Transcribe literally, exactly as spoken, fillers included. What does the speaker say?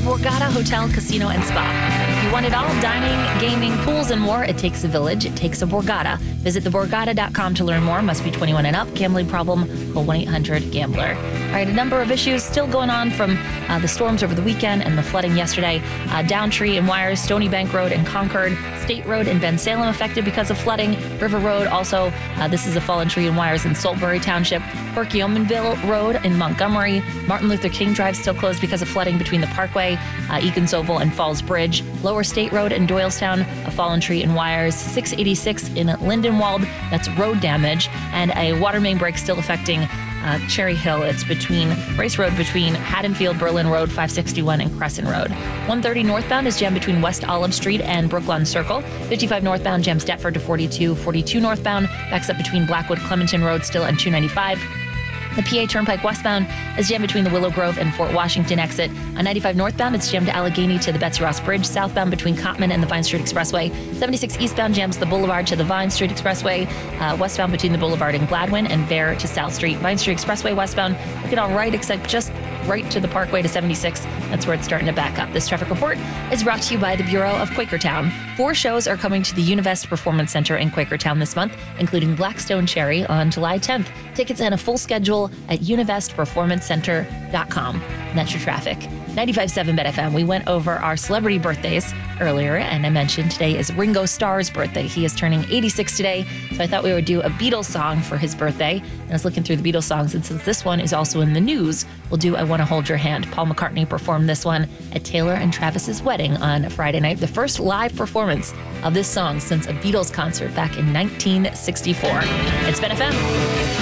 Borgata Hotel, Casino, and Spa. If you want it all, dining, gaming, pools, and more, it takes a village. It takes a Borgata. Visit the borgata dot com to learn more. Must be twenty-one and up. Gambling problem? Call one eight hundred gambler. All right, a number of issues still going on from uh, the storms over the weekend and the flooding yesterday. Uh, Downtree and Wires, Stony Bank Road and Concord, State Road in Ben Salem affected because of flooding. River Road also, uh, this is a fallen tree and wires in Saltbury Township. Perkiomenville Road in Montgomery. Martin Luther King Drive still closed because of flooding between the Parkway, uh, Egan's Oval, and Falls Bridge. Lower State Road in Doylestown, a fallen tree and wires. six eighty-six in Lindenwald, that's road damage. And a water main break still affecting Uh, Cherry Hill. It's between Race Road between Haddonfield, Berlin Road, five sixty-one, and Crescent Road. one thirty northbound is jammed between West Olive Street and Brooklawn Circle. fifty-five northbound jams Deptford to forty-two. forty-two northbound backs up between Blackwood, Clementon Road still and two ninety-five. The P A Turnpike westbound is jammed between the Willow Grove and Fort Washington exit. On ninety-five northbound, it's jammed to Allegheny to the Betsy Ross Bridge. Southbound between Cottman and the Vine Street Expressway. seventy-six eastbound jams the Boulevard to the Vine Street Expressway. Uh, westbound between the Boulevard and Gladwin, and Bear to South Street. Vine Street Expressway westbound, looking all right, except just right to the Parkway to seventy-six. That's where it's starting to back up. This traffic report is brought to you by the Bureau of Quakertown. Four shows are coming to the Univest Performance Center in Quakertown this month, including Blackstone Cherry on July tenth. Tickets and a full schedule at univest performance center dot com. And that's your traffic. ninety-five point seven Bet F M. We went over our celebrity birthdays earlier, and I mentioned today is Ringo Starr's birthday. He is turning eighty-six today, so I thought we would do a Beatles song for his birthday. And I was looking through the Beatles songs, and since this one is also in the news, we'll do I Want to Hold Your Hand. Paul McCartney performed this one at Taylor and Travis's wedding on Friday night, the first live performance of this song since a Beatles concert back in nineteen sixty-four. It's Bet F M.